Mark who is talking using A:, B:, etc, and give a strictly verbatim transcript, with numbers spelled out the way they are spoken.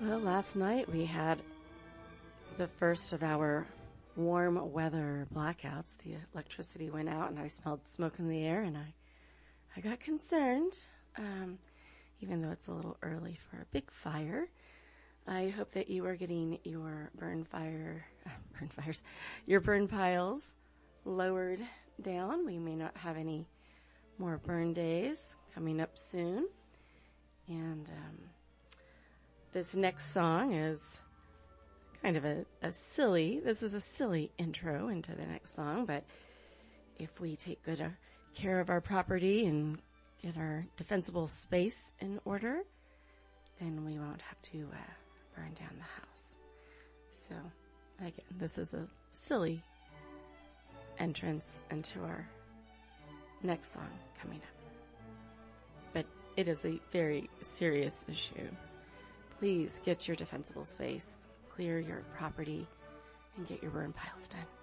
A: Well, last night we had the first of our warm weather blackouts. The electricity went out and I smelled smoke in the air and I, I got concerned, um, even though it's a little early for a big fire. I hope that you are getting your burn fire, uh, burn fires, your burn piles lowered down. We may not have any more burn days coming up soon. And um, this next song is kind of a, a silly, this is a silly intro into the next song, but if we take good uh, care of our property and get our defensible space in order, then we won't have to uh, burn down the house. So, again, this is a silly entrance into our next song coming up. But it is a very serious issue. Please get your defensible space, clear your property, and get your burn piles done.